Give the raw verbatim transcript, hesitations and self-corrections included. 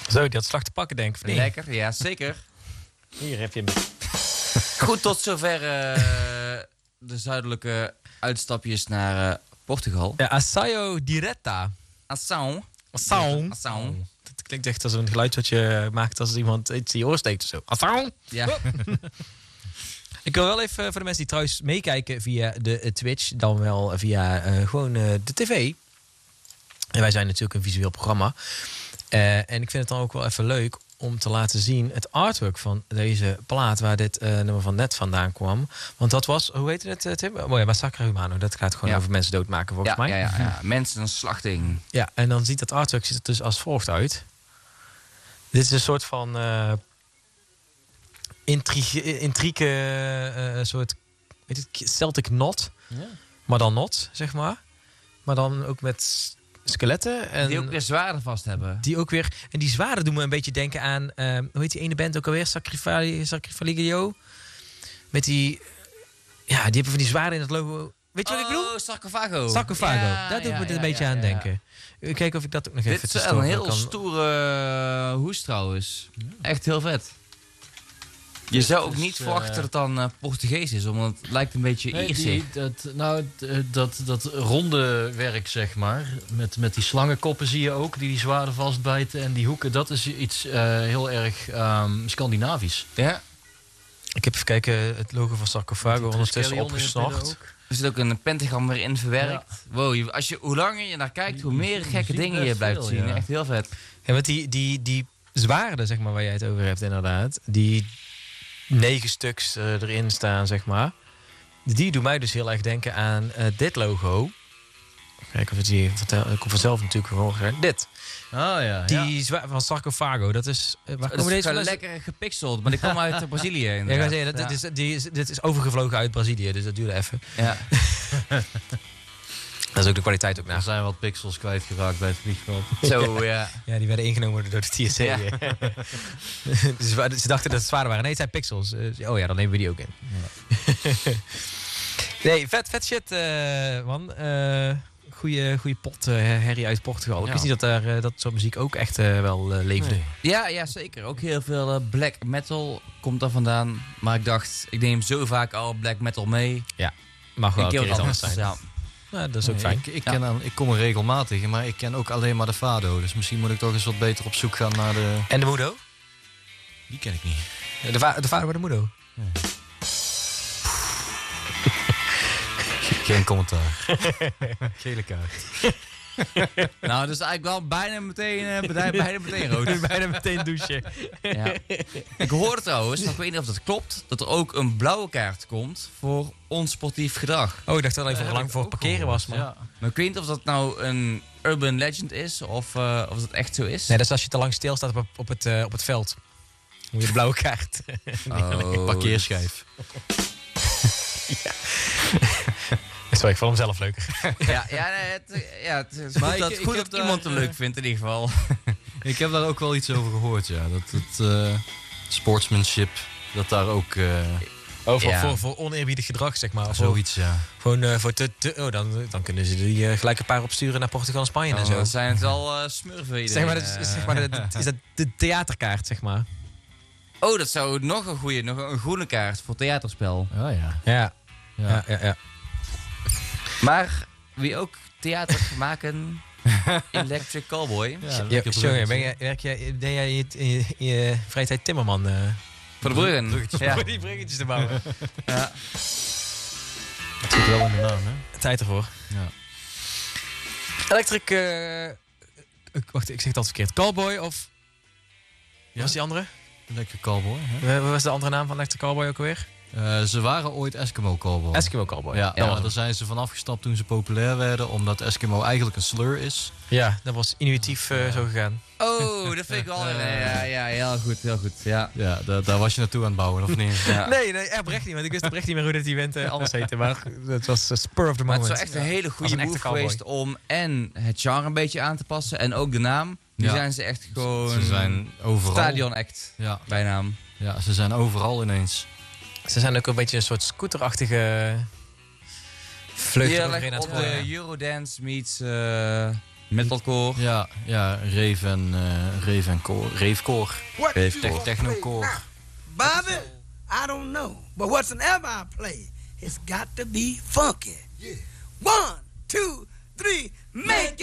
Zo, die had slag te pakken, denk ik. Of niet? Lekker, ja, zeker. Hier heb je hem. Goed, tot zover uh, de zuidelijke uitstapjes naar uh, Portugal. Ja, Assaio Diretta. Assau. Assau. Assau. Dat klinkt echt als een geluid wat je maakt als iemand iets in je oor steekt of zo. Assau. Ja. Ik wil wel even voor de mensen die trouwens meekijken via de uh, Twitch, dan wel via uh, gewoon uh, de tv. En wij zijn natuurlijk een visueel programma. Uh, en ik vind het dan ook wel even leuk om te laten zien het artwork van deze plaat, waar dit uh, nummer van net vandaan kwam. Want dat was, hoe heet het, uh, Tim? Oh ja, Massacre Humano. Dat gaat gewoon ja. over mensen doodmaken, volgens ja, mij. Ja, ja, ja. Mensenslachting. Ja, en dan ziet dat artwork ziet er dus als volgt uit. Dit is een soort van uh, intrigue, intrigue uh, soort, weet het, Celtic knot. Ja. Maar dan not, zeg maar. Maar dan ook met skeletten. En die ook weer zwaarden vast hebben. Die ook weer, en die zwaarden doen me een beetje denken aan, uh, hoe heet die ene band ook alweer? Sacrificio. Met die, ja, die hebben van die zwaarden in het logo. Weet je oh, wat ik bedoel? Oh, Sarcophago. Sarcophago. Ja, Daar doe ik ja, me ja, een beetje ja, aan ja, denken. Kijken of ik dat ook nog Dit even te is een heel kan. stoere uh, hoes trouwens. Ja. Echt heel vet. Je dus, zou ook dus, niet uh, verwachten dat het dan uh, Portugees is, omdat het lijkt een beetje nee, Iers. Die, dat, nou, dat, dat ronde werk, zeg maar, met, met die slangenkoppen zie je ook, die die zwaarden vastbijten. En die hoeken, dat is iets uh, heel erg um, Scandinavisch. Ja. Ik heb even kijken, het logo van Sarcophago ondertussen opgesnacht. Er zit ook een pentagram weer in verwerkt. Ja. Wow, als je, hoe langer je naar kijkt, hoe meer je gekke dingen je blijft veel, zien. Ja. Echt heel vet. Ja, want die, die, die zwaarden, zeg maar, waar jij het over hebt inderdaad, die negen stuks uh, erin staan, zeg maar. Die doen mij dus heel erg denken aan uh, dit logo. Kijk of het hier vertel. Ik kom vanzelf natuurlijk gewoon dit. Oh ja. Die ja. zwaar van Sarcophago. Dat is. Uh, waar dat is deze lekker gepixeld, maar die kwam uit Brazilië. Ja, ik zeggen, dat, ja. dit, is, die is, dit is overgevlogen uit Brazilië, dus dat duurde even. Ja. Dat is ook de kwaliteit ook naar. Er zijn wat pixels kwijtgeraakt bij het vliegveld. Zo, ja. Ja, die werden ingenomen door de T S C. Ja. Dus ze dachten dat het zwaarder waren. Nee, het zijn pixels. Uh, oh ja, dan nemen we die ook in. Ja. Nee, vet, vet shit, uh, man. Uh, goeie, goeie pot uh, herrie uit Portugal. Ja. Ik wist niet dat daar uh, dat soort muziek ook echt uh, wel uh, leefde. Nee. Ja, ja, zeker. Ook heel veel uh, black metal komt daar vandaan. Maar ik dacht, ik neem zo vaak al black metal mee. Ja, mag wel een keer iets anders zijn. Ja. Ja, dat is ook nee, fijn. Ik, ik, ja. ken aan, ik kom er regelmatig, maar ik ken ook alleen maar de Fado. Dus misschien moet ik toch eens wat beter op zoek gaan naar de... En de Mudo? Die ken ik niet. De, va de vader bij de Mudo? Ja. Geen commentaar. Gele kaart. Nou, dus eigenlijk wel bijna meteen, uh, bijna, bijna meteen rood. Bijna meteen douchen. Ja. Ik hoorde trouwens, maar ik weet niet of dat klopt, dat er ook een blauwe kaart komt voor onsportief gedrag. Oh, ik dacht dat het even uh, lang voor parkeren was, man. Ja. Maar ik weet niet of dat nou een urban legend is of, uh, of dat echt zo is. Nee, dat is als je te lang stilstaat op, op, het, uh, op het veld. Moet je de blauwe kaart. Oh. Parkeerschijf. Ja. Sorry, ik vond hem zelf leuker. Ja, ja, nee, het, ja het is maar goed, dat, ik, goed ik dat iemand het leuk vindt in ieder geval. Ik heb daar ook wel iets over gehoord, ja. Dat het uh, sportsmanship, dat daar ook... Uh, oh, voor, ja. voor, voor oneerbiedig gedrag, zeg maar. Zoiets, voor, ja. Gewoon uh, voor te... te oh, dan, dan kunnen ze die uh, gelijk een paar opsturen naar Portugal en Spanje oh, en zo. Dat zijn het al uh, smurfen. Zeg maar, dat is, zeg maar, dat, is dat de theaterkaart, zeg maar. Oh, dat zou nog een goede, nog een groene kaart voor theaterspel. Oh ja. Ja, ja, ja. ja, ja. Maar wie ook theater maken, Electric Callboy. Ja, ja, sorry, ben jij, werk jij, deed jij in je, in je, in je vrije tijd timmerman? Uh, voor de bruggen. Bruggetjes, ja. Voor die bruggetjes te bouwen. Ja. Dat zit wel in de naam, hè? Tijd ervoor. Ja. Electric... Uh, wacht, ik zeg het altijd verkeerd. Callboy of... Wat ja? was die andere? Electric Callboy, hè? Wat was de andere naam van Electric Callboy ook alweer? Uh, ze waren ooit Eskimo Callboy. Eskimo Callboy. Ja, ja, ja, daar zijn ze van afgestapt toen ze populair werden, omdat Eskimo eigenlijk een slur is. Ja, dat was intuïtief uh, zo gegaan. Oh, dat vind ik wel. Uh, ja, ja, heel goed, heel goed. Ja, ja daar, daar was je naartoe aan het bouwen, of niet? Ja. Nee, nee, oprecht niet, want ik wist oprecht niet meer hoe dat event uh, anders heette. Maar het was uh, spur of the moment. Maar het is wel echt een hele goede move geweest om en het genre een beetje aan te passen en ook de naam. Nu ja. zijn ze echt gewoon... Ze zijn overal. Stadion act, ja. bijnaam. Ja, ze zijn overal ineens. Ze zijn ook een beetje een soort scooterachtige vleugel erin aan het op de Eurodance meets uh, Metalcore. Ja, ja, rave en, uh, rave en core. Ravecore. Ravecore. Technocore. Bobby, I don't know. But whatsoever I play, it's got to be funky. Yeah. One, two, three, make it.